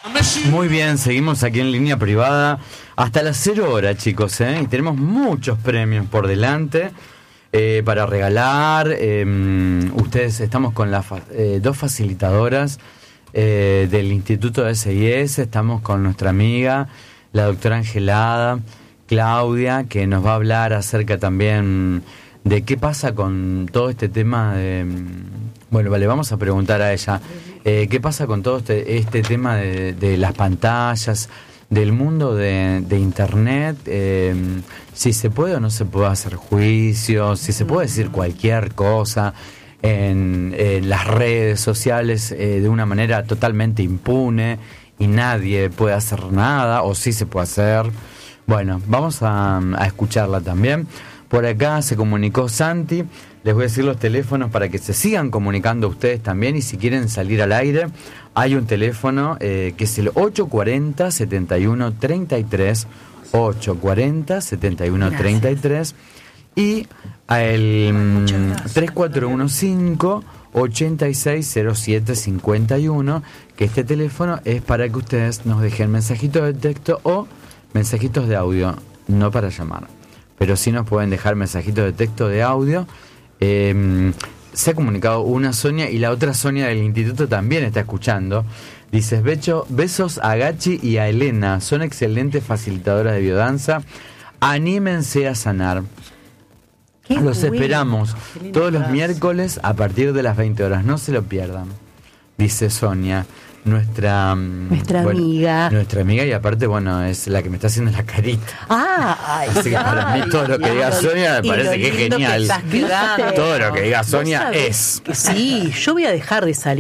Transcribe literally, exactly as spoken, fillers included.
Muy bien, seguimos aquí en línea privada hasta las cero horas, chicos, ¿eh? Y tenemos muchos premios por delante eh, para regalar. Eh, ustedes, estamos con las eh, dos facilitadoras eh, del Instituto de S I S. Estamos con nuestra amiga, la doctora Angelada Claudia, que nos va a hablar acerca también de qué pasa con todo este tema de... Bueno, vale, vamos a preguntar a ella, eh, ¿qué pasa con todo este, este tema de, de las pantallas, del mundo de, de Internet? Eh, si se puede o no se puede hacer juicios, si se puede decir cualquier cosa en, en las redes sociales eh, de una manera totalmente impune y nadie puede hacer nada, o sí se puede hacer. Bueno, vamos a, a escucharla también. Por acá se comunicó Santi. Les voy a decir los teléfonos para que se sigan comunicando ustedes también, y si quieren salir al aire, hay un teléfono eh, que es el ocho cuatro cero, siete uno tres tres, ocho cuatro cero, siete uno tres tres, y el tres cuatro uno cinco, ocho seis cero siete cinco uno, que este teléfono es para que ustedes nos dejen mensajitos de texto o mensajitos de audio, no para llamar, pero sí nos pueden dejar mensajitos de texto, de audio. Eh, se ha comunicado una Sonia, y la otra Sonia del instituto también está escuchando. Dices: Becho, besos a Gachi y a Elena, son excelentes facilitadoras de biodanza, anímense a sanar. Qué los bueno. Esperamos todos los miércoles a partir de las veinte horas, no se lo pierdan, dice Sonia, nuestra nuestra bueno, amiga nuestra amiga, y aparte, bueno, es la que me está haciendo la carita. Ah, ay, así que para mí todo lo que diga Sonia me parece que es genial. Que todo lo que diga Sonia es. Que sí, yo voy a dejar de salir